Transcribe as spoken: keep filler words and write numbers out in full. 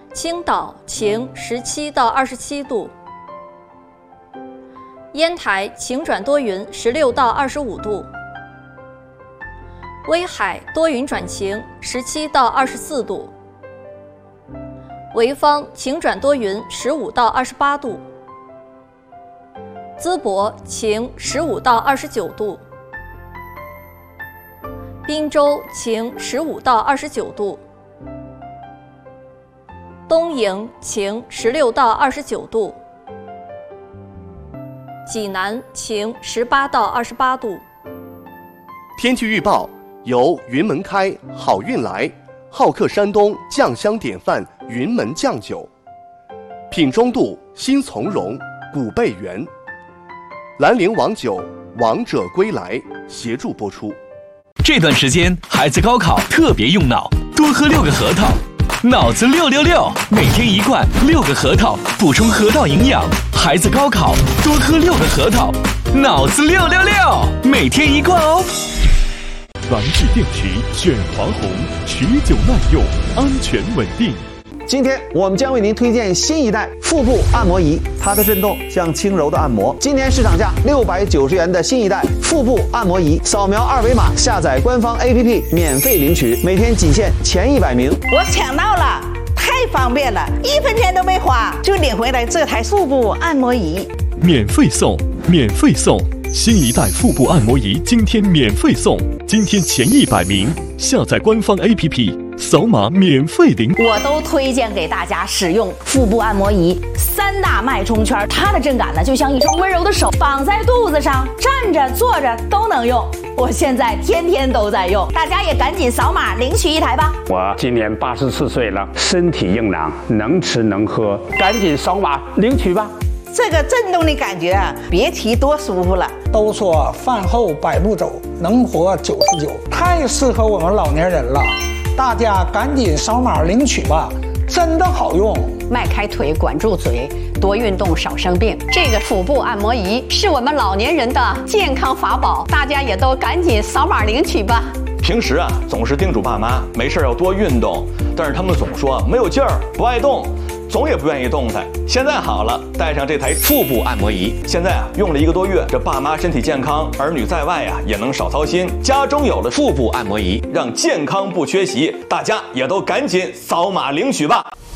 青岛晴十七到二十七度，烟台晴转多云十六到二十五度，威海多云转晴十七到二十四度，潍坊晴转多云十五到二十八度，淄博晴十五到二十九度，滨州晴十五到二十九度，东营晴十六到二十九度，济南晴十八到二十八度。 天气预报由云门开好运来好客山东酱香典范云门酱酒，品中度新从容古贝园，兰陵王酒王者归来协助播出。 这段时间孩子高考特别用脑，多喝六个核桃，脑子六六六，每天一罐六个核桃，补充河道营养。孩子高考多喝六个核桃，脑子六六六，每天一罐哦。 蓝质电池选华虹，持久耐用，安全稳定。 今天我们将为您推荐新一代腹部按摩仪，它的震动像轻柔的按摩。今年市场价六百九十元的新一代腹部按摩仪，扫描二维码下载官方 A P P 免费领取，每天仅限前一百名。 我抢到了，太方便了，一分钱都没花就领回来这台腹部按摩仪， 免费送，免费送！新一代腹部按摩仪今天免费送，今天前一百名下载官方 A P P。扫码免费领， 我都推荐给大家使用腹部按摩仪。三大脉冲圈，它的震感呢，就像一双温柔的手，绑在肚子上，站着坐着都能用。我现在天天都在用，大家也赶紧扫码领取一台吧。 我今年八十四岁了，身体硬朗，能吃能喝，赶紧扫码领取吧。 这个震动的感觉啊，别提多舒服了。 都说饭后百步走，能活九十九，太适合我们老年人了。大家赶紧扫码领取吧，真的好用。 迈开腿，管住嘴，多运动，少生病。这个腹部按摩仪是我们老年人的健康法宝，大家也都赶紧扫码领取吧。 平时啊，总是叮嘱爸妈没事要多运动，但是他们总说没有劲儿，不爱动，总也不愿意动弹。现在好了，带上这台腹部按摩仪，现在啊用了一个多月，这爸妈身体健康，儿女在外啊也能少操心。家中有了腹部按摩仪，让健康不缺席，大家也都赶紧扫码领取吧。